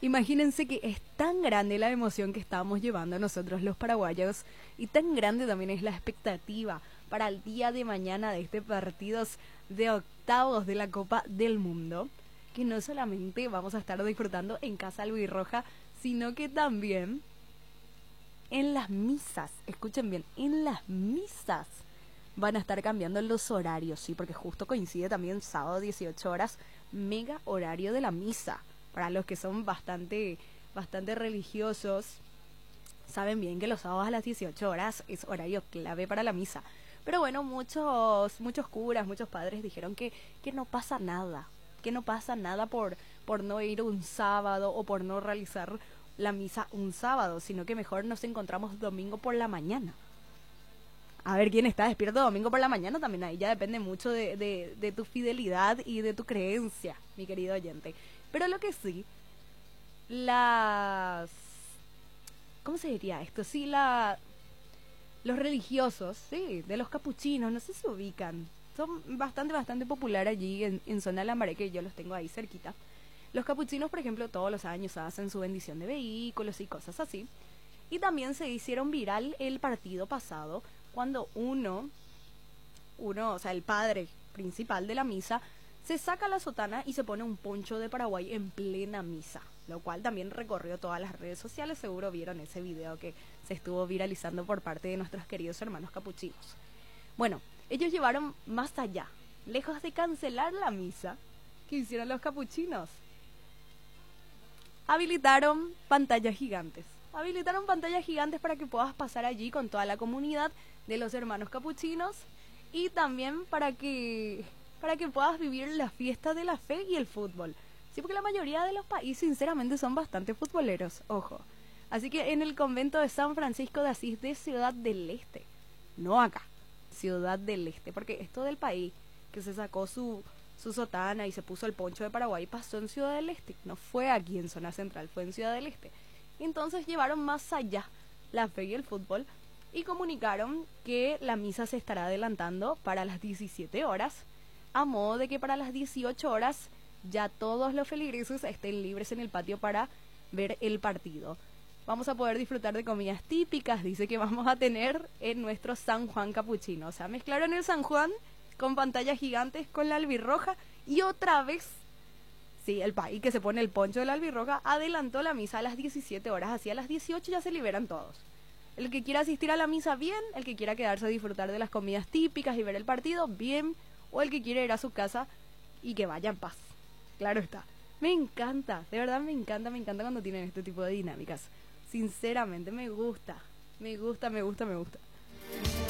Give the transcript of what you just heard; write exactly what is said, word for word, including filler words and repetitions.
Imagínense que es tan grande la emoción que estamos llevando nosotros los paraguayos y tan grande también es la expectativa para el día de mañana de este partidos de octavos de la Copa del Mundo, que no solamente vamos a estar disfrutando en Casa Albirroja, sino que también en las misas. Escuchen bien, en las misas van a estar cambiando los horarios, sí, porque justo coincide también sábado dieciocho horas, mega horario de la misa. Para los que son bastante, bastante religiosos, saben bien que los sábados a las dieciocho horas es horario clave para la misa. Pero bueno, muchos, muchos curas, muchos padres dijeron que, que no pasa nada, que no pasa nada por, por no ir un sábado o por no realizar la misa un sábado, sino que mejor nos encontramos domingo por la mañana. A ver quién está despierto domingo por la mañana también, ahí ya depende mucho de, de, de tu fidelidad y de tu creencia, mi querido oyente. Pero lo que sí, las... ¿Cómo se diría esto? Sí, la... Los religiosos, sí, de los capuchinos, no sé si se ubican. Son bastante, bastante popular allí en, en zona de Lambaré, que yo los tengo ahí cerquita. Los capuchinos, por ejemplo, todos los años hacen su bendición de vehículos y cosas así. Y también se hicieron viral el partido pasado, cuando uno, uno, o sea, el padre principal de la misa, se saca la sotana y se pone un poncho de Paraguay en plena misa, lo cual también recorrió todas las redes sociales. Seguro vieron ese video que se estuvo viralizando por parte de nuestros queridos hermanos capuchinos. Bueno, ellos llevaron más allá, lejos de cancelar la misa, ¿qué hicieron los capuchinos? Habilitaron pantallas gigantes. Habilitaron pantallas gigantes para que puedas pasar allí con toda la comunidad de los hermanos capuchinos y también para que para que puedas vivir la fiesta de la fe y el fútbol. Sí, porque la mayoría de los países sinceramente son bastante futboleros, ojo. Así que en el convento de San Francisco de Asís de Ciudad del Este, no acá, Ciudad del Este, porque esto del país que se sacó su su sotana y se puso el poncho de Paraguay pasó en Ciudad del Este, no fue aquí en zona central, fue en Ciudad del Este. Entonces llevaron más allá la fe y el fútbol y comunicaron que la misa se estará adelantando para las diecisiete horas, a modo de que para las dieciocho horas ya todos los feligreses estén libres en el patio para ver el partido. Vamos a poder disfrutar de comidas típicas, dice que vamos a tener en nuestro San Juan capuchino. O sea, mezclaron el San Juan con pantallas gigantes con la albirroja y otra vez... Sí, el país que se pone el poncho de la albirroja adelantó la misa a las diecisiete horas, así a las dieciocho ya se liberan todos. El que quiera asistir a la misa, bien. El que quiera quedarse a disfrutar de las comidas típicas y ver el partido, bien. O el que quiere ir a su casa y que vaya en paz. Claro está. Me encanta, de verdad me encanta, me encanta cuando tienen este tipo de dinámicas. Sinceramente, me gusta, me gusta, me gusta, me gusta.